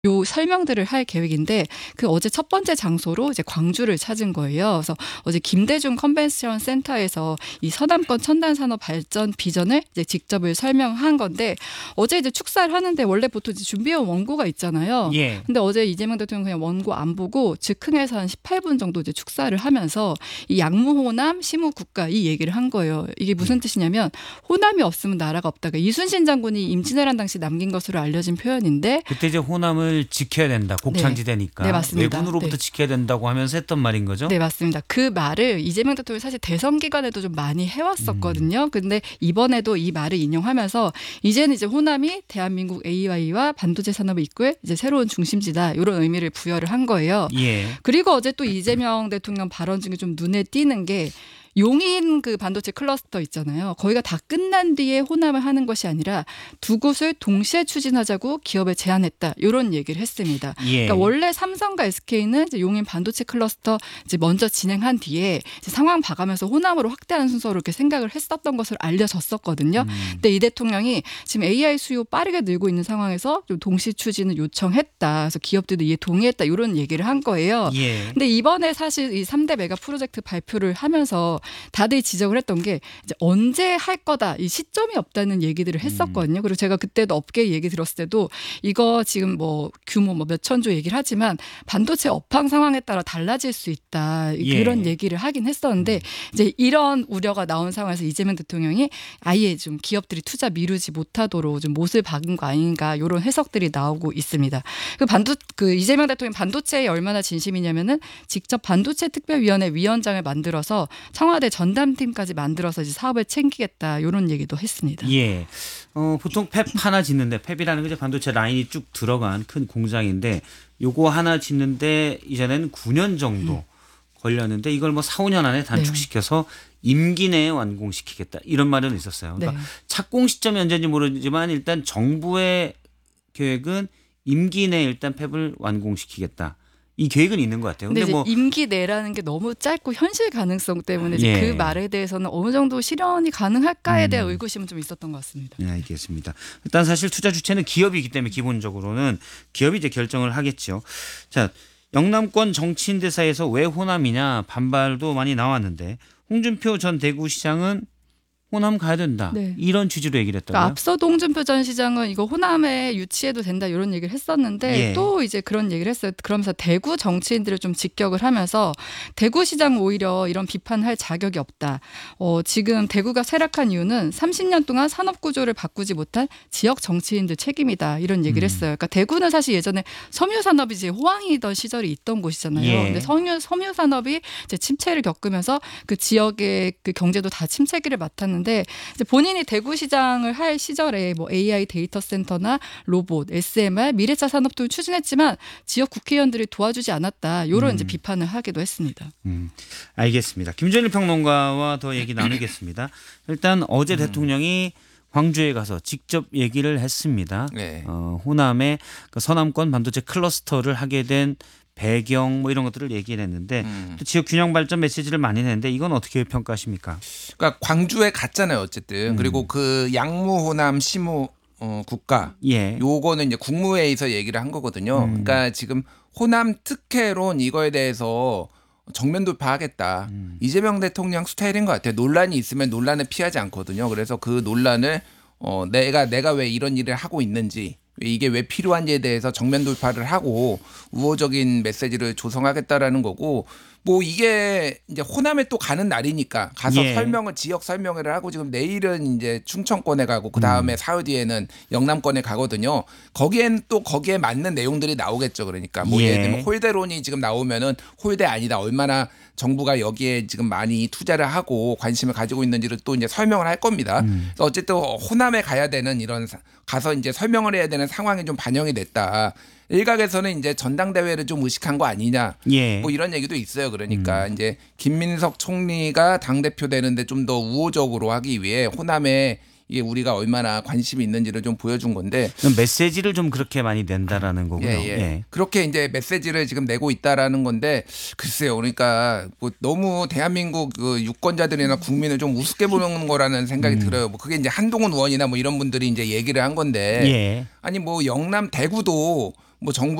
요 설명들을 할 계획인데 그 어제 첫 번째 장소로 이제 광주를 찾은 거예요. 그래서 어제 김대중 컨벤션 센터에서 이 서남권 첨단 산업 발전 비전을 이제 직접을 설명한 건데 어제 이제 축사를 하는데 원래 보통 이제 준비해온 원고가 있잖아요. 예. 근데 어제 이재명 대통령 그냥 원고 안 보고 즉흥해서 한 18분 정도 이제 축사를 하면서 이 양무호남 시무국가 이 얘기를 한 거예요. 이게 무슨 뜻이냐면 호남이 없으면 나라가 없다가 이순신 장군이 임진왜란 당시 남긴 것으로 알려진 표현인데 그때 이제 호남을 지켜야 된다. 곡창지대니까. 네, 맞습니다. 외군으로부터 네. 지켜야 된다고 하면서 했던 말인 거죠? 네, 맞습니다. 그 말을 이재명 대통령이 사실 대선 기간에도 좀 많이 해왔었거든요. 근데 이번에도 이 말을 인용하면서 이제는 이제 호남이 대한민국 AI와 반도체 산업을 이끌 이제 새로운 중심지다. 이런 의미를 부여를 한 거예요. 예. 그리고 어제 또 이재명 대통령 발언 중에 좀 눈에 띄는 게 용인 그 반도체 클러스터 있잖아요. 거기가 다 끝난 뒤에 호남을 하는 것이 아니라 두 곳을 동시에 추진하자고 기업에 제안했다. 이런 얘기를 했습니다. 예. 그러니까 원래 삼성과 SK는 이제 용인 반도체 클러스터 이제 먼저 진행한 뒤에 이제 상황 봐가면서 호남으로 확대하는 순서로 이렇게 생각을 했었던 것으로 알려졌었거든요. 근데 이 대통령이 지금 AI 수요 빠르게 늘고 있는 상황에서 좀 동시 추진을 요청했다. 그래서 기업들도 이에 동의했다. 이런 얘기를 한 거예요. 예. 근데 이번에 사실 이 3대 메가 프로젝트 발표를 하면서 다들 지적을 했던 게 이제 언제 할 거다. 이 시점이 없다는 얘기들을 했었거든요. 그리고 제가 그때도 업계 얘기 들었을 때도 이거 지금 뭐 규모 뭐 몇천조 얘기를 하지만 반도체 업황 상황에 따라 달라질 수 있다. 예. 그런 얘기를 하긴 했었는데 이제 이런 우려가 나온 상황에서 이재명 대통령이 아예 좀 기업들이 투자 미루지 못하도록 좀 못을 박은 거 아닌가 이런 해석들이 나오고 있습니다. 그 이재명 대통령 반도체에 얼마나 진심이냐면은 직접 반도체 특별위원회 위원장을 만들어서 청와대 전담팀까지 만들어서 이제 사업을 챙기겠다 이런 얘기도 했습니다. 예. 보통 팹 하나 짓는데 팹이라는 게 이제 반도체 라인이 쭉 들어간 큰 공장인데 요거 하나 짓는데 이전에는 9년 정도 걸렸는데 이걸 뭐 4, 5년 안에 단축시켜서 임기 내에 완공시키겠다. 이런 말은 있었어요. 그러니까 착공 시점이 언제인지 모르지만 일단 정부의 계획은 임기 내에 일단 팹을 완공시키겠다. 이 계획은 있는 것 같아요. 근데 근데 이제 뭐 임기 내라는 게 너무 짧고 현실 가능성 때문에 이제 예. 그 말에 대해서는 어느 정도 실현이 가능할까에 대한 의구심은 좀 있었던 것 같습니다. 네, 알겠습니다. 일단 사실 투자 주체는 기업이기 때문에 기본적으로는 기업이 이제 결정을 하겠죠. 자, 영남권 정치인들 사이에서 왜 호남이냐 반발도 많이 나왔는데 홍준표 전 대구시장은 호남 가야 된다. 네. 이런 취지로 얘기를 했다고요? 그러니까 앞서 홍준표 전 시장은 이거 호남에 유치해도 된다 이런 얘기를 했었는데 예. 또 이제 그런 얘기를 했어요. 그러면서 대구 정치인들을 좀 직격을 하면서 대구시장 오히려 이런 비판할 자격이 없다. 지금 대구가 쇠락한 이유는 30년 동안 산업구조를 바꾸지 못한 지역 정치인들 책임이다. 이런 얘기를 했어요. 그러니까 대구는 사실 예전에 섬유산업이 이제 호황이던 시절이 있던 곳이잖아요. 예. 근데 섬유산업이 이제 침체를 겪으면서 그 지역의 그 경제도 다 침체기를 맡았는데 이제 본인이 대구시장을 할 시절에 뭐 AI 데이터 센터나 로봇, SMR, 미래차 산업도 추진했지만 지역 국회의원들이 도와주지 않았다. 이런 이제 비판을 하기도 했습니다. 알겠습니다. 김준일 평론가와 더 얘기 나누겠습니다. 일단 어제 대통령이 광주에 가서 직접 얘기를 했습니다. 네. 호남의 그 서남권 반도체 클러스터를 하게 된 배경 뭐 이런 것들을 얘기를 했는데 또 지역 균형 발전 메시지를 많이 냈는데 이건 어떻게 평가하십니까? 그러니까 광주에 갔잖아요, 어쨌든. 그리고 그 양무 호남 시무 국가 예. 요거는 이제 국무회의에서 얘기를 한 거거든요. 그러니까 지금 호남 특혜론 이거에 대해서 정면 돌파하겠다. 이재명 대통령 스타일인 것 같아요. 논란이 있으면 논란을 피하지 않거든요. 그래서 그 논란을 내가 왜 이런 일을 하고 있는지 이게 왜 필요한지에 대해서 정면 돌파를 하고 우호적인 메시지를 조성하겠다라는 거고 뭐 이게 이제 호남에 또 가는 날이니까 가서 예. 지역 설명회를 하고 지금 내일은 이제 충청권에 가고 그 다음에 사흘 뒤에는 영남권에 가거든요. 거기에 맞는 내용들이 나오겠죠. 그러니까 뭐 예. 예를 들면 홀대론이 지금 나오면은 홀대 아니다. 얼마나 정부가 여기에 지금 많이 투자를 하고 관심을 가지고 있는지를 또 이제 설명을 할 겁니다. 그래서 어쨌든 호남에 가야 되는 가서 이제 설명을 해야 되는 상황이 좀 반영이 됐다. 일각에서는 이제 전당대회를 좀 의식한 거 아니냐. 예. 뭐 이런 얘기도 있어요. 그러니까 이제 김민석 총리가 당대표 되는데 좀 더 우호적으로 하기 위해 호남에 이게 우리가 얼마나 관심이 있는지를 좀 보여준 건데 메시지를 좀 그렇게 많이 낸다라는 거고요. 예. 그렇게 이제 메시지를 지금 내고 있다라는 건데 글쎄요. 그러니까 뭐 너무 대한민국 그 유권자들이나 국민을 좀 우습게 보는 거라는 생각이 들어요. 뭐 그게 이제 한동훈 의원이나 뭐 이런 분들이 이제 얘기를 한 건데 예. 아니 뭐 영남 대구도 뭐 정부